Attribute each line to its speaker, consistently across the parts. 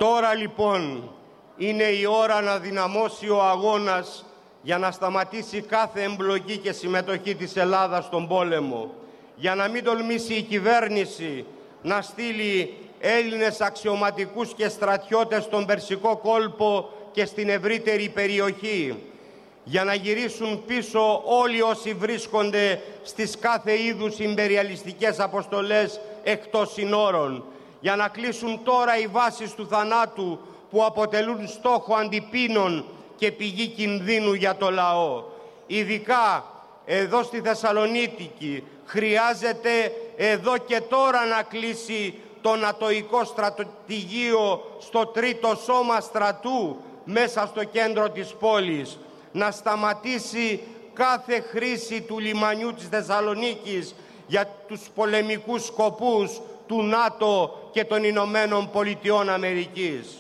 Speaker 1: Τώρα λοιπόν είναι η ώρα να δυναμώσει ο αγώνας για να σταματήσει κάθε εμπλοκή και συμμετοχή της Ελλάδας στον πόλεμο, για να μην τολμήσει η κυβέρνηση να στείλει Έλληνες αξιωματικούς και στρατιώτες στον Περσικό κόλπο και στην ευρύτερη περιοχή, για να γυρίσουν πίσω όλοι όσοι βρίσκονται στις κάθε είδους ιμπεριαλιστικές αποστολές εκτός συνόρων, για να κλείσουν τώρα οι βάσεις του θανάτου που αποτελούν στόχο αντιπίνων και πηγή κινδύνου για το λαό. Ειδικά εδώ στη Θεσσαλονίκη χρειάζεται εδώ και τώρα να κλείσει το νατοϊκό στρατηγείο στο τρίτο σώμα στρατού μέσα στο κέντρο της πόλης, να σταματήσει κάθε χρήση του λιμανιού της Θεσσαλονίκης για τους πολεμικούς σκοπούς του ΝΑΤΟ και των Ηνωμένων Πολιτειών Αμερικής.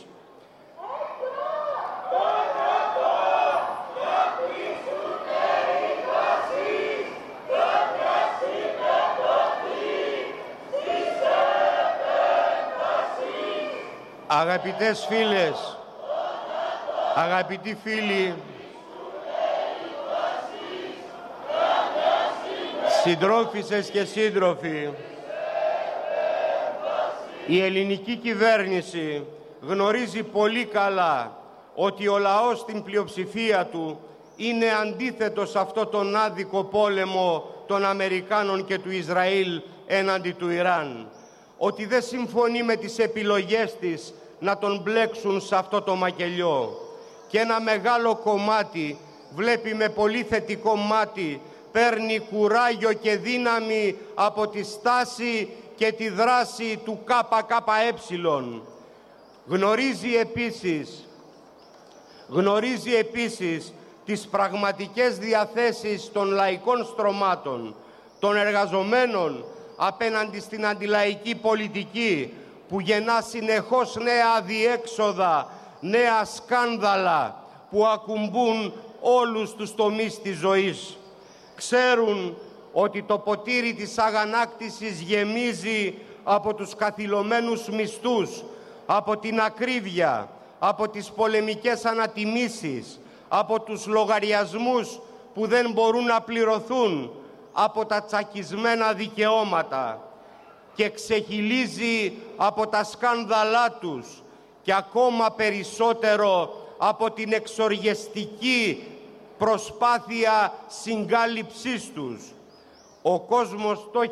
Speaker 1: Αγαπητές φίλες, αγαπητοί φίλοι, συντρόφισσες και σύντροφοι, η ελληνική κυβέρνηση γνωρίζει πολύ καλά ότι ο λαός στην πλειοψηφία του είναι αντίθετος σε αυτό τον άδικο πόλεμο των Αμερικάνων και του Ισραήλ έναντι του Ιράν, ότι δεν συμφωνεί με τις επιλογές της να τον μπλέξουν σε αυτό το μακελιό. Και ένα μεγάλο κομμάτι βλέπει με πολύ θετικό μάτι, παίρνει κουράγιο και δύναμη από τη στάση και τη δράση του ΚΚΕ. Γνωρίζει επίσης τις πραγματικές διαθέσεις των λαϊκών στρωμάτων, των εργαζομένων απέναντι στην αντιλαϊκή πολιτική που γεννά συνεχώς νέα αδιέξοδα, νέα σκάνδαλα που ακουμπούν όλους τους τομείς της ζωής. Ξέρουν ότι το ποτήρι της αγανάκτησης γεμίζει από τους καθυλωμένους μισθούς, από την ακρίβεια, από τις πολεμικές ανατιμήσεις, από τους λογαριασμούς που δεν μπορούν να πληρωθούν, από τα τσακισμένα δικαιώματα, και ξεχυλίζει από τα σκάνδαλά τους και ακόμα περισσότερο από την εξοργιστική προσπάθεια συγκάλυψής τους. Ο κόσμος το